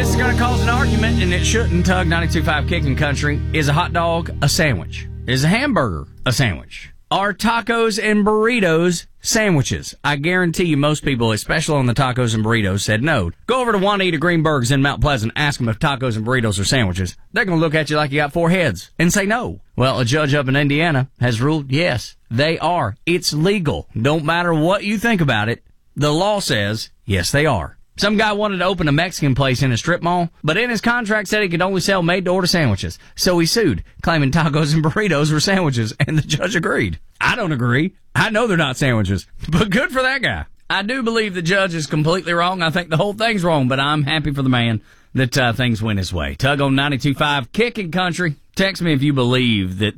this is going to cause an argument, and it shouldn't. Tug 92.5 Kicking Country. Is a hot dog a sandwich? Is a hamburger a sandwich? Are tacos and burritos sandwiches? I guarantee you most people, especially on the tacos and burritos, said no. Go over to Juanita Greenberg's in Mount Pleasant, ask them if tacos and burritos are sandwiches. They're going to look at you like you got four heads and say no. Well, a judge up in Indiana has ruled yes, they are. It's legal. Don't matter what you think about it. The law says yes, they are. Some guy wanted to open a Mexican place in a strip mall, but in his contract said he could only sell made-to-order sandwiches. So he sued, claiming tacos and burritos were sandwiches, and the judge agreed. I don't agree. I know they're not sandwiches, but good for that guy. I do believe the judge is completely wrong. I think the whole thing's wrong, but I'm happy for the man that things went his way. Tug on 92.5 Kicking Country. Text me if you believe that